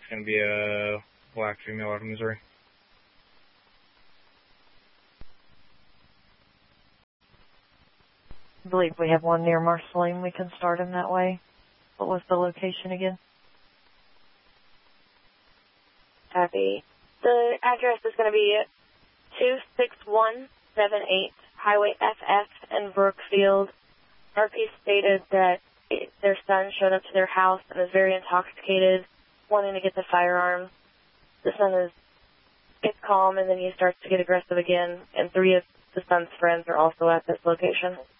It's going to be a black female out of Missouri. I believe we have one near Marceline. We can start him that way. What was the location again? Copy. The address is going to be 26178 Highway FF in Brookfield. RP stated that their son showed up to their house and was very intoxicated, wanting to get the firearm. The son gets calm, and then he starts to get aggressive again, and 3 of the son's friends are also at this location.